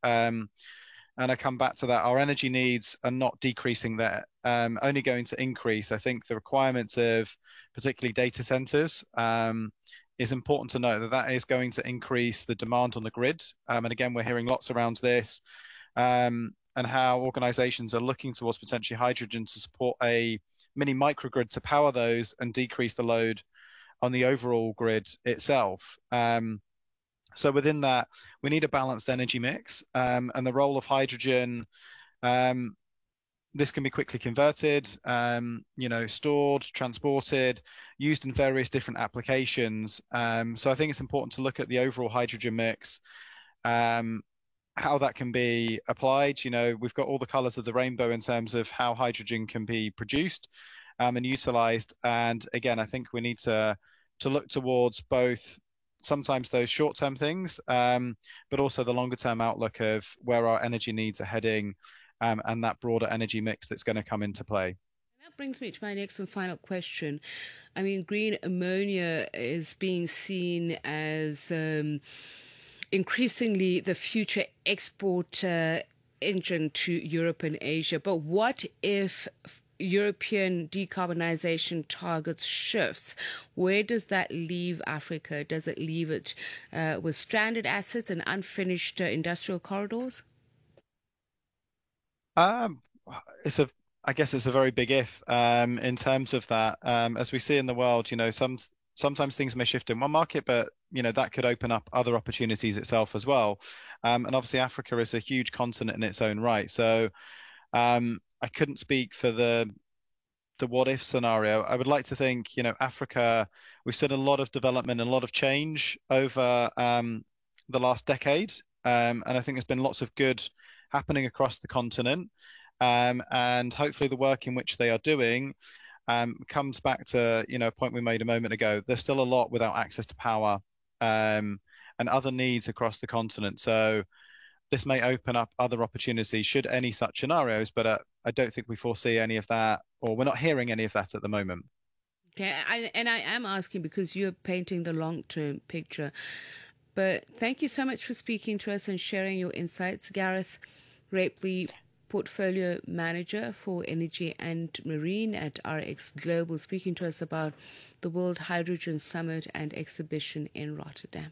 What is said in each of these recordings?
And I come back to that. Our energy needs are not decreasing there, only going to increase. I think the requirements of particularly data centers is important to know that that is going to increase the demand on the grid. And again, we're hearing lots around this and how organizations are looking towards potentially hydrogen to support a mini microgrid to power those and decrease the load on the overall grid itself. So within that, we need a balanced energy mix, and the role of hydrogen. This can be quickly converted, stored, transported, used in various different applications. So I think it's important to look at the overall hydrogen mix, how that can be applied. We've got all the colors of the rainbow in terms of how hydrogen can be produced and utilized. And again, I think we need to look towards both sometimes those short-term things, but also the longer-term outlook of where our energy needs are heading, and that broader energy mix that's going to come into play. That brings me to my next and final question. I mean, green ammonia is being seen as increasingly the future export engine to Europe and Asia. But what if European decarbonization targets shifts? Where does that leave Africa? Does it leave it with stranded assets and unfinished industrial corridors? I guess it's a very big if in terms of that. As we see in the world, sometimes things may shift in one market, but that could open up other opportunities itself as well. And obviously, Africa is a huge continent in its own right. So I couldn't speak for the what if scenario. I would like to think, Africa, we've seen a lot of development and a lot of change over the last decade. And I think there's been lots of good happening across the continent. And hopefully the work in which they are doing comes back to, a point we made a moment ago. There's still a lot without access to power and other needs across the continent. So this may open up other opportunities should any such scenarios, but I don't think we foresee any of that, or we're not hearing any of that at the moment. Okay, I am asking because you're painting the long-term picture. But thank you so much for speaking to us and sharing your insights. Gareth Rapley, Portfolio Manager for Energy and Marine at RX Global, speaking to us about the World Hydrogen Summit and Exhibition in Rotterdam.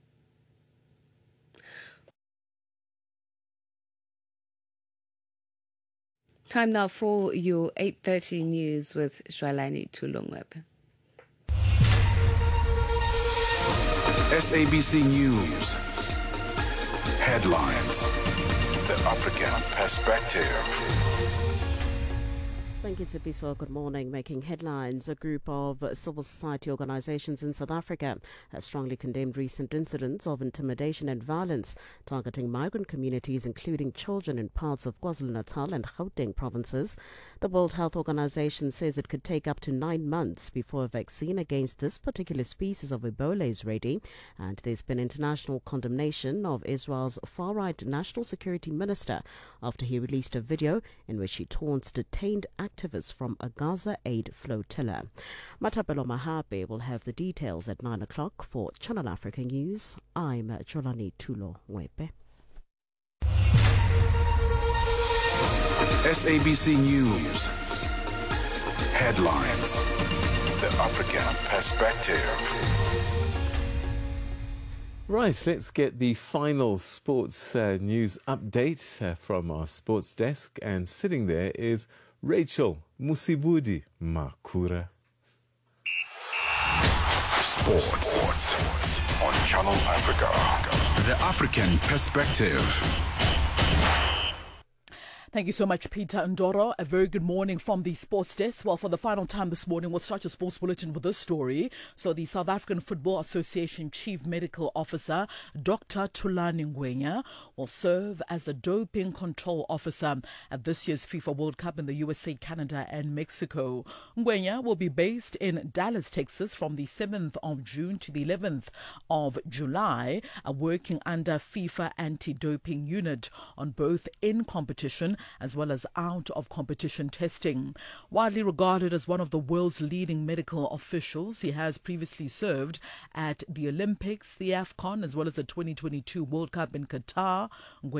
Time now for your 8:30 news with Jwalani Tulongweb. SABC News. Headlines. The African Perspective. Thank you, Sipiso. Good morning. Making headlines, a group of civil society organizations in South Africa have strongly condemned recent incidents of intimidation and violence targeting migrant communities, including children in parts of KwaZulu-Natal and Gauteng provinces. The World Health Organization says it could take up to 9 months before a vaccine against this particular species of Ebola is ready. And there's been international condemnation of Israel's far-right national security minister after he released a video in which he taunts detained activists from a Gaza aid flotilla. Matapelo Mahape will have the details at 9 o'clock for Channel Africa News. I'm Jolani Tulo Wepe. SABC News. Headlines. The African Perspective. Right, let's get the final sports news update from our sports desk. And sitting there is Rachel Musibudi Makura. Sports on Channel Africa. The African Perspective. Thank you so much, Peter Ndoro. A very good morning from the sports desk. Well, for the final time this morning, we'll start your sports bulletin with this story. So the South African Football Association Chief Medical Officer, Dr. Thulani Ngwenya, will serve as the doping control officer at this year's FIFA World Cup in the USA, Canada and Mexico. Ngwenya will be based in Dallas, Texas from the 7th of June to the 11th of July, working under FIFA anti-doping unit on both in competition as well as out of competition testing. Widely regarded as one of the world's leading medical officials, he has previously served at the Olympics, the AFCON, as well as the 2022 World Cup in Qatar.